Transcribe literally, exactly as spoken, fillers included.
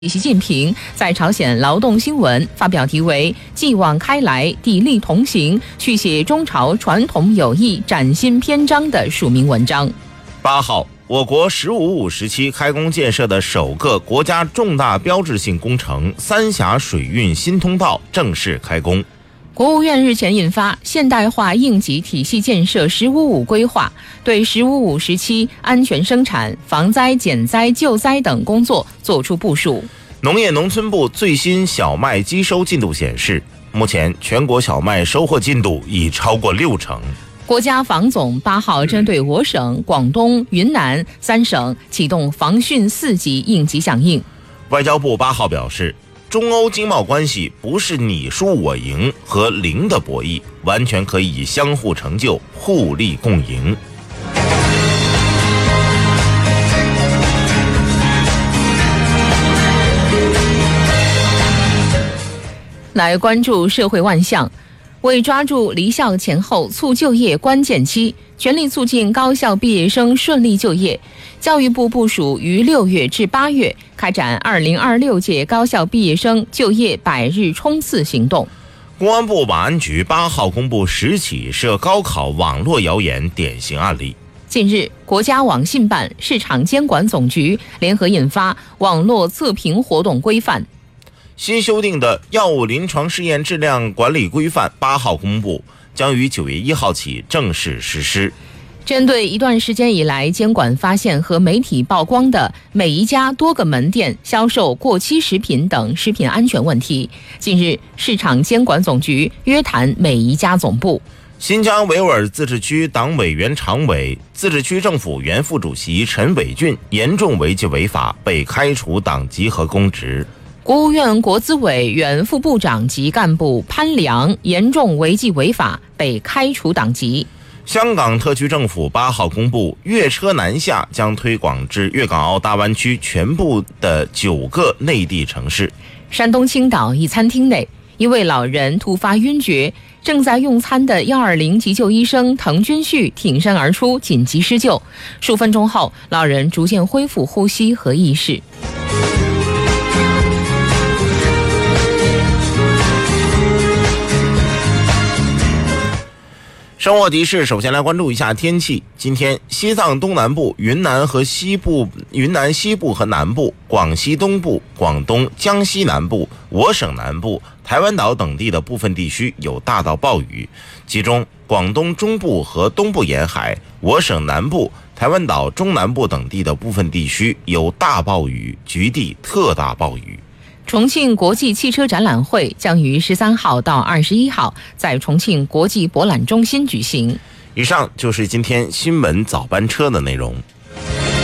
习近平在朝鲜劳动新闻发表题为“继往开来，砥砺同行，续写中朝传统友谊崭新篇章”的署名文章。 八号，我国“十五五”时期开工建设的首个国家重大标志性工程——三峡水运新通道正式开工。 国务院日前印发《现代化应急体系建设“十五五”规划》，对“十五五”时期安全生产、防灾减灾救灾等工作作出部署。 农业农村部最新小麦机收进度显示，目前全国小麦收获进度已超过六成。 国家防总八号针对我省、广东、云南三省启动防汛四级应急响应。 外交部八号表示，中欧经贸关系不是你输我赢和零的博弈，完全可以相互成就、互利共赢。 来关注社会万象。为抓住离校前后促就业关键期，全力促进高校毕业生顺利就业，教育部部署于六月至八月开展二零二六届高校毕业生就业百日冲刺行动。 公安部网安局八号公布十起涉高考网络谣言典型案例。 近日，国家网信办、市场监管总局联合印发《网络测评活动规范》。 新修订的药物临床试验质量管理规范八号公布，将于九月一号起正式实施。 针对一段时间以来监管发现和媒体曝光的美宜佳多个门店销售过期食品等食品安全问题，近日市场监管总局约谈美宜佳总部。 新疆维吾尔自治区党委原常委、自治区政府原副主席陈伟俊严重违纪违法，被开除党籍和公职。 国务院国资委原副部长级干部潘良严重违纪违法，被开除党籍。 香港特区政府八号公布，粤车南下将推广至粤港澳大湾区全部的九个内地城市。 山东青岛一餐厅内，一位老人突发晕厥，正在用餐的一二零急救医生滕军旭挺身而出，紧急施救。数分钟后，老人逐渐恢复呼吸和意识。 生活提示，首先来关注一下天气。今天西藏东南部、云南和西部、云南西部和南部、广西东部、广东、江西南部、我省南部、台湾岛等地的部分地区有大到暴雨，其中广东中部和东部沿海、我省南部、台湾岛中南部等地的部分地区有大暴雨，局地特大暴雨。 重庆国际汽车展览会将于十三号到二十一号在重庆国际博览中心举行。 以上就是今天新闻早班车的内容。